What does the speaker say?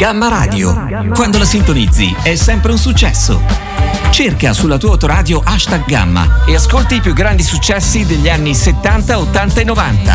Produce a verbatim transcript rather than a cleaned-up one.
Gamma Radio. Quando la sintonizzi è sempre un successo. Cerca sulla tua autoradio hashtag Gamma e ascolti i più grandi successi degli anni settanta, ottanta e novanta.